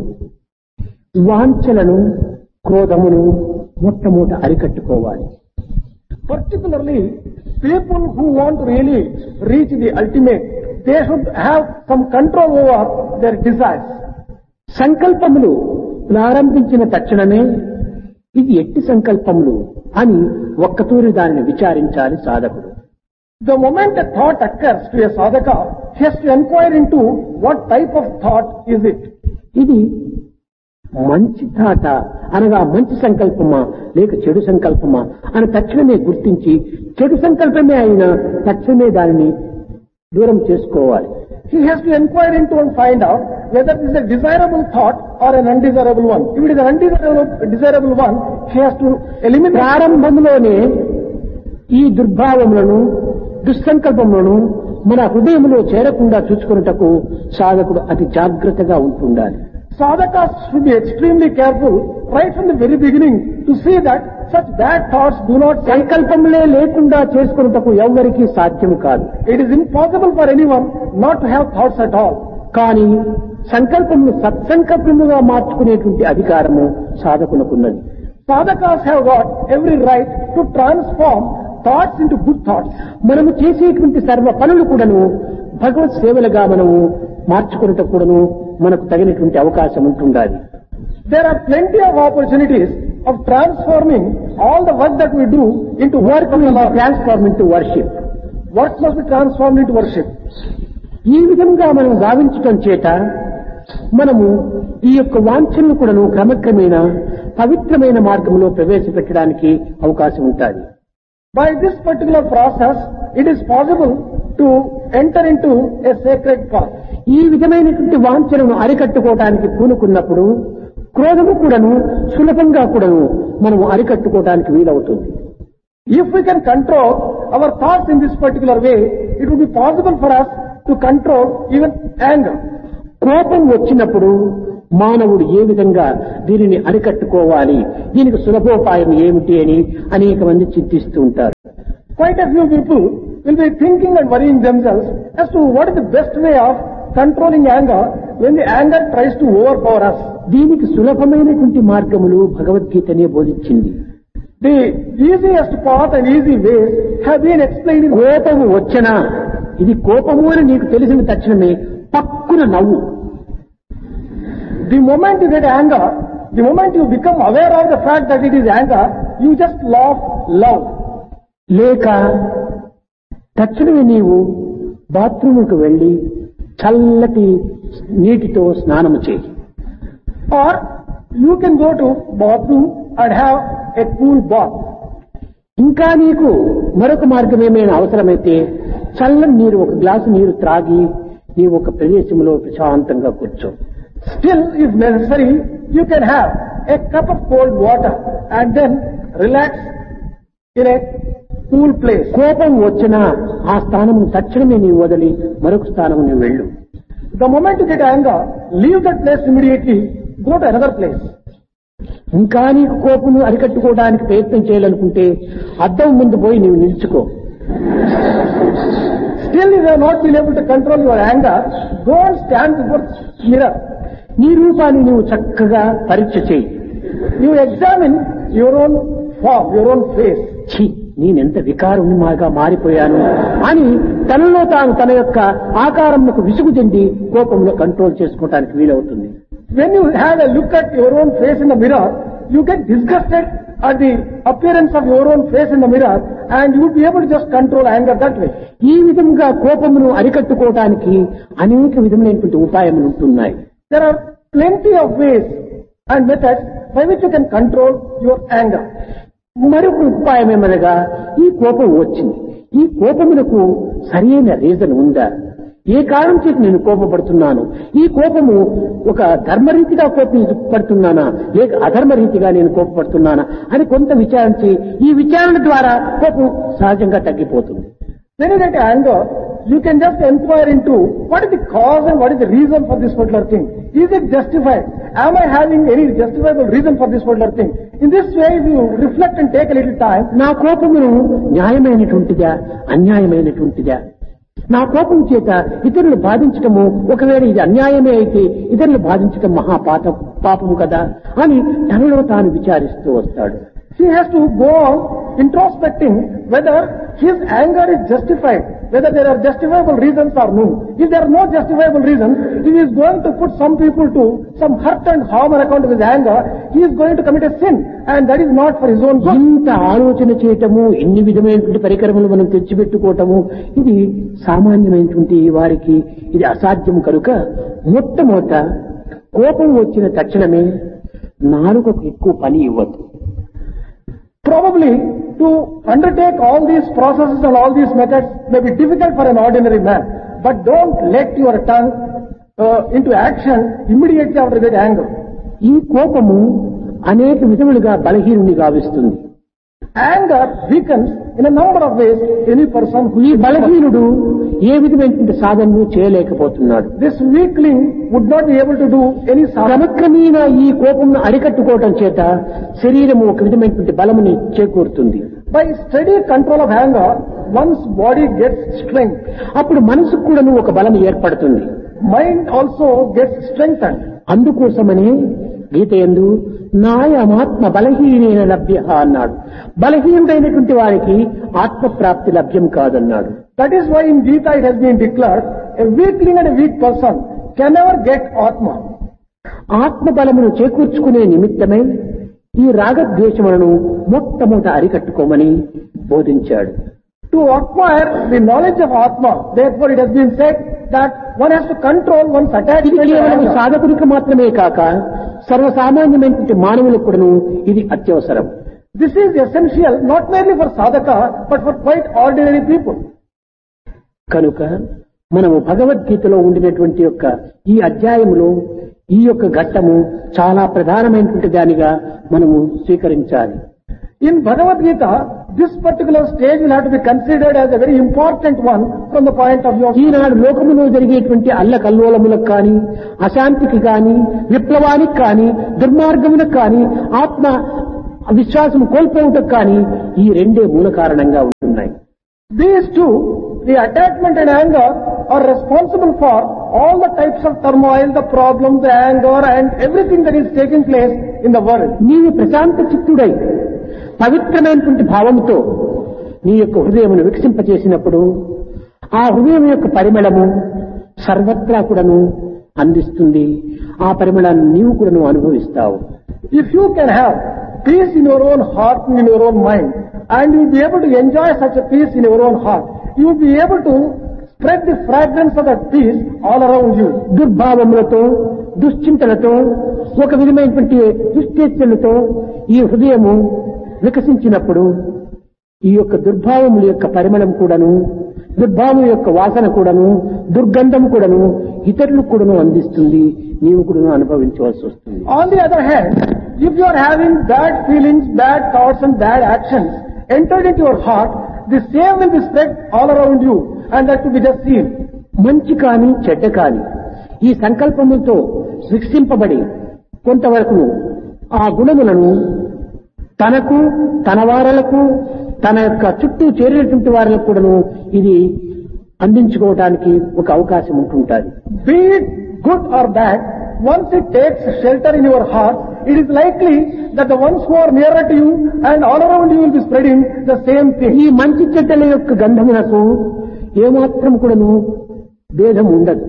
వాంఛలను క్రోధమును మొట్టమొదట అరికట్టుకోవాలి. Particularly, people who want to really reach the ultimate, they should have some control over their desires. సంకల్పములు ప్రారంభించిన తక్షణమే ఇది ఎట్టి సంకల్పములు అని ఒక్కతూరి దానిని విచారించాలి సాధకుడు. The moment a thought occurs to a sadhaka, he has to inquire into what type of thought is it. ఇది మంచి థాట అనగా మంచి సంకల్పమా లేక చెడు సంకల్పమా అని తక్షణమే గుర్తించి చెడు సంకల్పమే అయినా తక్షణమే దానిని దూరం చేసుకోవాలి. He has to inquire into and find out whether it is a desirable thought or an undesirable one. If it is an undesirable one, he has to eliminate. ప్రారంభంలోనే ఈ దుర్భావములను దుస్సంకల్పములను మన హృదయంలో చేరకుండా చూసుకున్నటకు సాధకుడు అతి జాగ్రత్తగా ఉంటుండాలి. Sadhakas should be extremely careful right from the very beginning to see that such bad thoughts do not. సంకల్పములే లేకుండా చేసుకున్నటకు ఎవ్వరికీ సాధ్యం కాదు. It is impossible for anyone not to have thoughts at all. కానీ సంకల్పమును సత్సంకల్పముగా మార్చుకునేటువంటి అధికారము సాధకునకున్నది. Sadhakas have got every right to transform thoughts into good thoughts. మనము చేసేటువంటి సర్వ పనులు కూడాను భగవత్ సేవలుగా మనము మార్చుకున్నటకు కూడాను మనకు తగినటువంటి అవకాశం ఉంటుండాలి. There are plenty of opportunities of transforming all the work that we do into work of the Lord. Transform into worship. Work must be transformed into worship. ఈ విధంగా మనం భావించటం చేత మనము ఈ యొక్క వాంఛనను కూడాను క్రమక్రమేణా పవిత్రమైన మార్గంలో ప్రవేశపెట్టడానికి అవకాశం ఉంటుంది. By this particular process, it is possible to enter into a sacred path. ఈ విధమైనటువంటి వాంఛనను అరికట్టుకోవడానికి పూనుకున్నప్పుడు క్రోధము కూడాను సులభంగా కూడాను మనము అరికట్టుకోవడానికి వీలవుతుంది. If we can control our thoughts in this particular way, it would be possible for us to control even anger. కోపం వచ్చినప్పుడు మానవుడు ఏ విధంగా దీనిని అరికట్టుకోవాలి, దీనికి సులభోపాయం ఏమిటి అని అనేక మంది చింతిస్తూ ఉంటారు. Quite a few people will be thinking and worrying themselves as to what is the best way of controlling anger when the anger tries to overpower us. దీనికి సులభమైనటువంటి మార్గములు భగవద్గీతనే బోధించింది. The easiest path and easy ways have been explained in కోపము వచ్చినా ఇది కోపము అని నీకు తెలిసిన తక్షణమే పక్కున నవ్వు. The moment you get anger, the moment you become aware of the fact that it is anger, you just laugh loud. లేక తక్షణమే నీవు బాత్రూముకు వెళ్లి చల్లటి నీటితో స్నానము చేయి. Or you can go to bathroom and have a cool bath. ఇంకా నీకు మరొక మార్గం ఏమైనా అవసరమైతే చల్లని నీరు ఒక గ్లాసు నీరు త్రాగి నీవు ఒక ప్రదేశంలో ప్రశాంతంగా కూర్చో. Still, if necessary, you can have a cup of cold water and then relax in a cool place. కోపం వచ్చినా ఆ స్థానమును తక్షణమే నీవు వదిలి మరొక స్థానము నీవు వెళ్ళు. The moment you get anger, leave that place immediately, go to another place. ఇంకా నీకు కోపము అరికట్టుకోవడానికి ప్రయత్నం చేయాలనుకుంటే అద్దం ముందు పోయి నీవు నిలుచుకో. Still, if you have not been able to control your anger, go and stand before mirror. నీ రూపాన్ని నీవు చక్కగా పరీక్ష చేయి. You examine your own form, your own face. ఛీ, నేనెంత వికారంగా మారిపోయాను అని తనలో తాను తన యొక్క ఆకారంకు విసుగు చెంది కోపంలో కంట్రోల్ చేసుకోవడానికి వీలవుతుంది. When you have a look at your own face in the mirror, you get disgusted at the appearance of your own face in the mirror and you will be able to just control anger that way. ఈ విధంగా కోపమును అరికట్టుకోవడానికి అనేక విధమైనటువంటి ఉపాయములు ఉంటున్నాయి. There are plenty of ways and methods by which you can control your anger. మరొక ఉపాయం ఏమనగా ఈ కోపం వచ్చింది, ఈ కోపమునకు సరైన రీజన్ ఉందా, ఏ కారణం చేత నేను కోపపడుతున్నాను, ఈ కోపము ఒక ధర్మరీతిగా కోపపడుతున్నానా లేక అధర్మరీతిగా నేను కోపపడుతున్నానా అని కొంత విచారించి ఈ విచారణ ద్వారా కోపం సహజంగా తగ్గిపోతుంది. When you get anger, you can just inquire into what is the cause and what is the reason for this particular thing. Is it justified? Am I having any justifiable reason for this particular thing? In this way, if you reflect and take a little time, నా కోపమును న్యాయమైనటువంటిదా అన్యాయమైనటువంటిదా, నా కోపం చేత ఇతరులు బాధించటము ఒకవేళ ఇది అన్యాయమే అయితే ఇతరులు బాధించటం పాపము కదా అని తనలో తాను విచారిస్తూ వస్తాడు. he has to go on introspecting whether his anger is justified, whether there are justifiable reasons or no. If there are no justifiable reasons, if he is going to put some people to some hurt and harm on account of his anger, he is going to commit a sin and that is not for his own good. ఇంత ఆలోచన చేయటము, ఎన్ని విధమైనటువంటి పరికరములు మనం తెచ్చిపెట్టుకోవటము ఇది సామాన్యమైనటువంటి వారికి ఇది అసాధ్యము కనుక మొట్టమొదట కోపం వచ్చిన తక్షణమే నాలుకకు ఎక్కువ పని ఇవ్వద్దు. Probably to undertake all these processes and all these methods may be difficult for an ordinary man, but don't let your tongue into action immediately after that anger. ఈ కోపము అనేక విధములుగా బలహీనుని గావిస్తుంది. Anger weakens in a number of ways any person who ఈ బలహీనుడు ఏ విధమైనటువంటి సాధనను చేయలేకపోతున్నాడు. This weakling would not be able to do any sadhana. క్రమక్రమేణ ఈ కోపమును అరికట్టుకోవటం చేత శరీరము ఒక విధమైనటువంటి బలముని చేకూరుతుంది. By steady control of anger, one's body gets strength. అప్పుడు మనసుకు కూడాను ఒక బలం ఏర్పడుతుంది. Mind also gets strengthened. అందుకోసమనే గీత యందు నాయమాత్మ బలహీనైన లభ్య అన్నాడు. బలహీనుడైనటువంటి వారికి ఆత్మప్రాప్తి లభ్యం కాదన్నాడు. That is why in Gita it has been declared, a weakling and a weak person can never get Atma. ఆత్మ బలమును చేకూర్చుకునే నిమిత్తమై ఈ రాగద్వేషములను మొట్టమొదట అరికట్టుకోమని బోధించాడు. To acquire the knowledge of Atma, therefore it has been said that one has to control one's ఇది attachment to కేవలం anger. సాధకునికి మాత్రమే కాక సర్వసామాన్యమైనటువంటి మానవులకు కూడాను ఇది అత్యవసరం. This is essential not merely for sadhaka but for quite ordinary people. కనుక మనము భగవద్గీతలో ఉండినటువంటి యొక్క ఈ అధ్యాయములో ఈ యొక్క ఘట్టము చాలా ప్రధానమైనటువంటి దానిగా మనము స్వీకరించాలి. In Bhagavad Gita, this particular stage will have to be considered as a very important one from the point of view of ఈనాడు లోకములో జరిగేటువంటి అల్లకల్లోలములకు కానీ అశాంతికి కానీ విప్లవానికి కానీ దుర్మార్గములకు కానీ ఆత్మ విశ్వాసం కోల్పోవటకు కానీ ఈ రెండే మూల కారణంగా ఉంటున్నాయి. These two, the attachment and anger, are responsible for all the types of turmoil, the problem, the anger, and everything that is taking place in the world. నీవు ప్రశాంత చిత్తుడై పవిత్రమైనటువంటి భావంతో నీ యొక్క హృదయమును వికసింపచేసినప్పుడు ఆ హృదయం యొక్క పరిమళము సర్వత్రా కూడాను అందిస్తుంది. ఆ పరిమళాన్ని నీవు కూడాను అనుభవిస్తావు. If you can have peace in your own heart and in your own mind, and you will be able to enjoy such a peace in your own heart, you will be able to spread the fragrance of that peace all around you. దుర్భావములతో దుశ్చింతలతో ఒక విధమైనటువంటి దుశ్చేతలతో ఈ హృదయము వికసించినప్పుడు ఈ యొక్క దుర్భావముల యొక్క పరిమళం కూడాను, దుర్భావం యొక్క వాసన కూడాను, దుర్గంధం కూడాను ఇతరులకు కూడాను అందిస్తుంది. నీవు కూడాను అనుభవించవలసి వస్తుంది. On the other hand, if you are having bad feelings, bad thoughts and bad actions entered into your heart, the same will be spread all around you, and that will be just seen. మంచి కాని చెడ్డ కాని ఈ సంకల్పములతో శిక్షింపబడి కొంతవరకు ఆ గుణములను తనకు తన వారలకు తన యొక్క చుట్టూ చేరినటువంటి వారికి కూడాను ఇది అందించుకోవడానికి ఒక అవకాశం ఉంటుంటుంది. Be it good or bad, once it takes shelter in your heart, it is likely that the ones who are nearer to you and all around you will be spreading the same thing. ఈ మంచి చెడ్డల యొక్క గంధమునకు ఏమాత్రం కూడాను భేదం ఉండదు.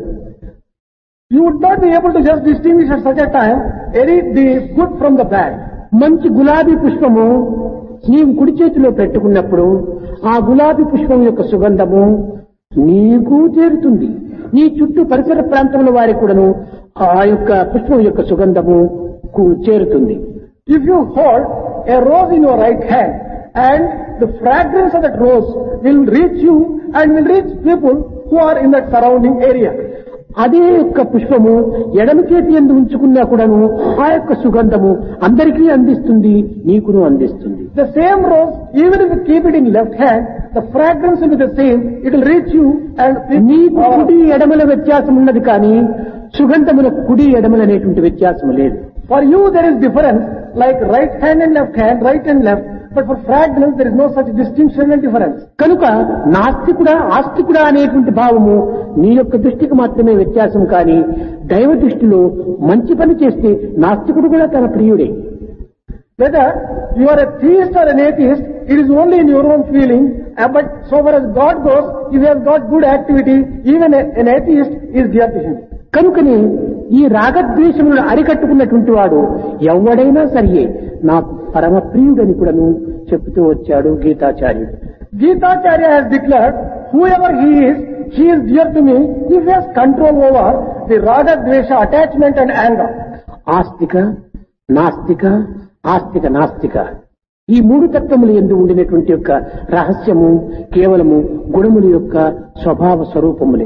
You would not be able to just distinguish at such a time the good from the bad. మంచి గులాబీ పుష్పము నీవు కుడి చేతిలో పెట్టుకున్నప్పుడు ఆ గులాబీ పుష్పం యొక్క సుగంధము నీకు చేరుతుంది. నీ చుట్టూ పరిసర ప్రాంతంలో వారికి కూడాను ఆ యొక్క పుష్పం యొక్క సుగంధము చేరుతుంది. If you hold a rose in your right hand, and the fragrance of that rose will reach you and will reach people who are in that surrounding area. అదే యొక్క పుష్పము ఎడమ చేతి యందు ఉంచుకున్నా కూడాను ఆ యొక్క సుగంధము అందరికీ అందిస్తుంది, నీకును అందిస్తుంది. The same rose, even if you keep it in left hand, the fragrance will be the same. It will reach you and నీకు కుడి ఎడమల వ్యత్యాసం ఉన్నది కానీ సుగంధములకు కుడి ఎడమల అనేటువంటి వ్యత్యాసం లేదు. For you there is difference like right hand and left hand, right and left. But for fragrance there is no such distinction and difference. కనుక నాస్తికుడా ఆస్తికుడా అనేటువంటి భావము నీ యొక్క దృష్టికి మాత్రమే వ్యత్యాసం కానీ దైవ దృష్టిలో మంచి పని చేస్తే నాస్తికుడు కూడా తన ప్రియుడే. Whether you are a theist or an atheist, it is only in your own feeling. But so far as God goes, if you have got good activity, even an atheist is dear to him. కనుకనే ఈ రాగద్వేషములను అరికట్టుకున్నటువంటి వాడు ఎవడైనా సరియే నా పరమ ప్రియుడని కూడాను చెబుతూ వచ్చాడు గీతాచార్యుడు. Gitacharya has declared, whoever he is dear to me if he has control over the raga, dvesha, attachment and anger. ఆస్తిక నాస్తిక ఆస్తిక నాస్తిక ఈ మూడు తత్వములు యందు ఉండినటువంటి యొక్క రహస్యము కేవలము గుణముల యొక్క స్వభావ స్వరూపములే.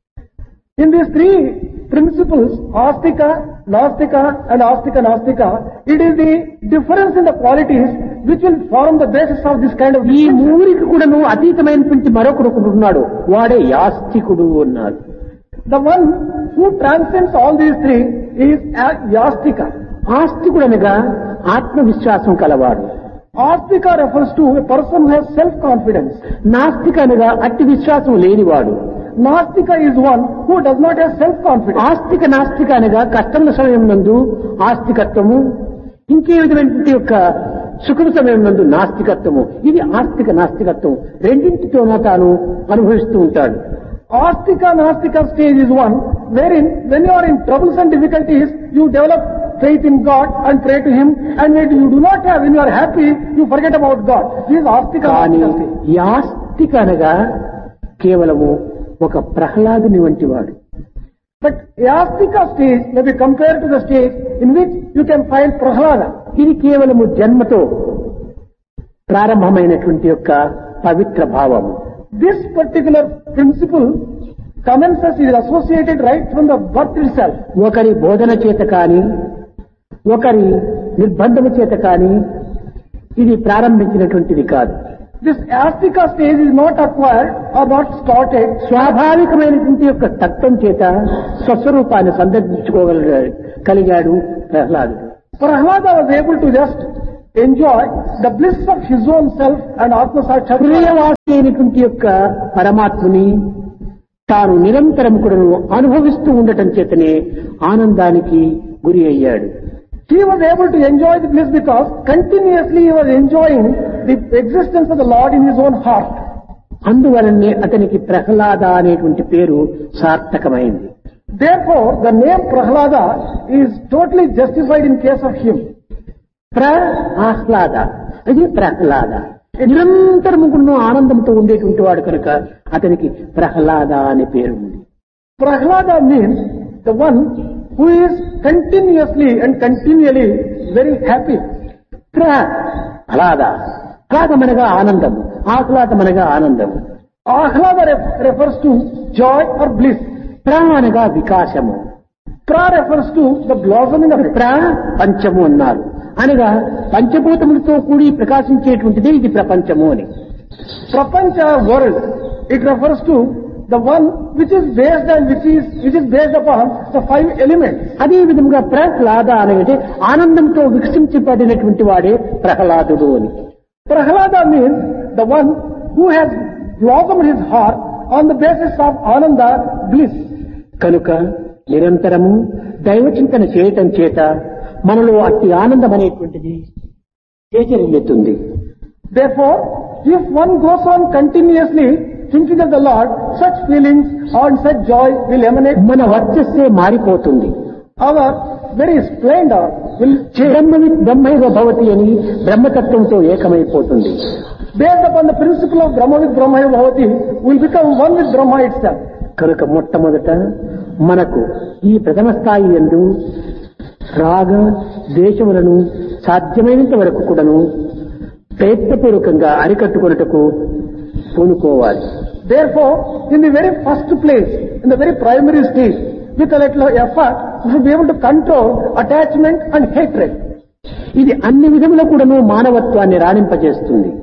In these three principles, astika, nastika and astika nastika, it is the difference in the qualities which will form the basis of this kind of ఈ distinction. మూరికి కూడాను అతీతమైనటువంటి మరొకడు ఉన్నాడు, వాడే యాస్తికుడు అన్నారు. The one who transcends all these three is yastika. ఆస్తికుడు అనగా ఆత్మవిశ్వాసం కలవాడు. Astika refers to a person who has self-confidence. నాస్తిక అనగా అట్టి విశ్వాసం లేనివాడు. Nastika is one who does not have self-confidence. ఆస్తిక నాస్తిక అనగా కష్టముల సమయం నందు ఆస్తికత్వము, ఇంకే విధమైనటువంటి యొక్క సుఖం సమయం నందు నాస్తికత్వము. ఇది ఆస్తిక నాస్తికత్వం రెండింటితోనూ తాను అనుభవిస్తూ ఉంటాడు. Astika nastika stage is one wherein when you are in troubles and difficulties, you develop faith in God and pray to Him, and when you do not have, when you are happy, you forget about God. This is Astika కానీ nastika stage. ఈ ఆస్తిక అనగా కేవలము ఒక ప్రహ్లాదుని వంటి వాడు. But Astika stage may be compared to the stage in which you can find Prahlada. ఇది కేవలము జన్మతో ప్రారంభమైనటువంటి యొక్క పవిత్ర భావము. This particular principle commences, is associated right from the birth itself. ఒకరి బోధన చేత కానీ ఒకరి నిర్బంధము చేత కానీ ఇది ప్రారంభించినటువంటిది కాదు. This Astika stage is not acquired or not started. స్వాభావికమైనటువంటి యొక్క తత్వం చేత స్వస్వరూపాన్ని సందర్శించుకోగలిగాడు ప్రహ్లాదుడు. Prahlada was able to just enjoy the bliss of his own self and Atma Sakshatkara. హృదయవాసి అయినటువంటి యొక్క పరమాత్మని తాను నిరంతరం కూడా అనుభవిస్తూ ఉండటం చేతనే ఆనందానికి గురి అయ్యాడు. He was able to enjoy the bliss because continuously he was enjoying the existence of the Lord in his own heart. అందువలనే అతనికి ప్రహ్లాద అనేటువంటి పేరు సార్థకమైంది. Therefore, the name Prahlada is totally justified in case of him. ఆహ్లాద అది ప్రహ్లాద, నిరంతరము కూడా ఆనందంతో ఉండేటువంటి వాడు కనుక అతనికి ప్రహ్లాద అనే పేరు ఉంది. Prahlada means the one who is continuously and continually very happy. Prahlada, ఆహ్లాదమనగా ఆనందం, ఆహ్లాదమనగా ఆనందం. Ahlada refers to joy or bliss. అనగా వికాసము. Refers to the blossoming of it. పంచము అన్నారు అనగా పంచభూతములతో కూడి ప్రకాశించేటువంటిదే ఇది ప్రపంచము అని. Prapancha world, it refers to the one which is based and which is based upon the 5 elements. అదే విధముగా ప్రహ్లాద అనేది ఆనందంతో వికసించబడినటువంటి వాడే ప్రహ్లాదుడు అని. Prahlada means the one who has blossomed his heart on the basis of Ananda, bliss. కనుక నిరంతరము దైవచింతన చేయటం చేత మనలో అట్టి ఆనందం అనేటువంటిది చేచరిల్లుతుంది. Therefore, if one goes on continuously thinking of the Lord, such feelings and such joy will emanate. మన వర్చస్సే మారిపోతుంది. Our very splendor will change. బ్రహ్మైవ భవతి అని బ్రహ్మతత్వంతో ఏకమైపోతుంది. Based upon the principle of Brahma with Brahmaiva Bhavati, will become one with Brahma itself. కనుక మొట్టమొదట మనకు ఈ ప్రథమ స్థాయి యందు రాగ ద్వేషములను సాధ్యమైనంత వరకు కూడాను ప్రయత్నపూర్వకంగా అరికట్టుకొనుటకు పూనుకోవాలి. Therefore, in the very first place, in the very primary stage, with a little effort, we should be able to control attachment and hatred. ఇది అన్ని విధముల కూడాను మానవత్వాన్ని రాణింపజేస్తుంది.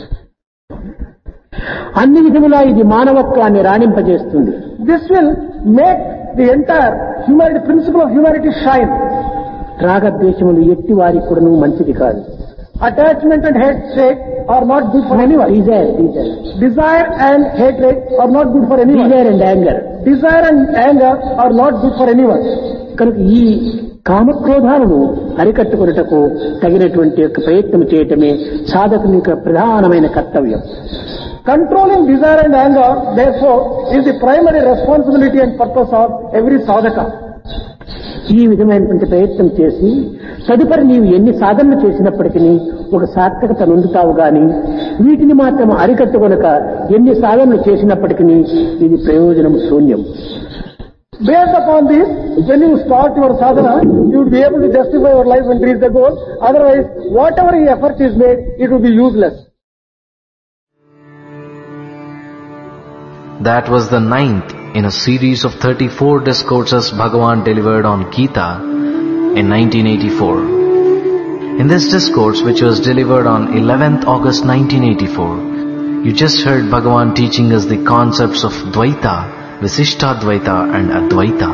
అన్ని విధములా ఇది మానవత్వాన్ని రాణింపజేస్తుంది. This will make the entire humanity, principle of humanity shine. రాగద్వేషములు ఎట్టి వారికి కూడాను మంచిది కాదు. Attachment and hatred are not good for anyone. Desire and hatred are not good for anyone. Desire and anger are not good for anyone. కనుక ఈ కామక్రోధాలను అరికట్టుకొనుటకు తగినటువంటి యొక్క ప్రయత్నం చేయటమే సాధకుని యొక్క ప్రధానమైన కర్తవ్యం. Controlling desire and anger, therefore, is the primary responsibility and purpose of every sadhaka. ఈ విధమైనటువంటి ప్రయత్నం చేసి తదుపరి నీవు ఎన్ని సాధనలు చేసినప్పటికీ ఒక సార్థకత నొందుతావు గాని వీటిని మాత్రం అరికట్టుకొనక ఎన్ని సాధనలు చేసినప్పటికీ ఇది ప్రయోజనం శూన్యం. Based upon this, when you start your sadhana, you will be able to justify your life and reach the goal. Otherwise, whatever effort is made, it will be useless. That was the 9th in a series of 34 discourses Bhagavan delivered on Gita in 1984. In this discourse, which was delivered on 11th August 1984, you just heard Bhagavan teaching us the concepts of Dvaita, Visishtadvaita and Advaita.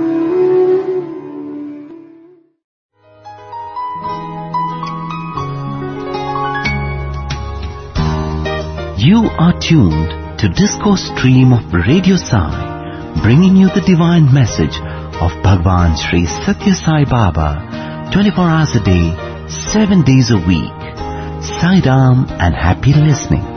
You are tuned to Discourse Stream of Radio Sai, bringing you the divine message of Bhagwan Sri Satya Sai Baba, 24 hours a day, 7 days a week. Sai Ram and happy listening.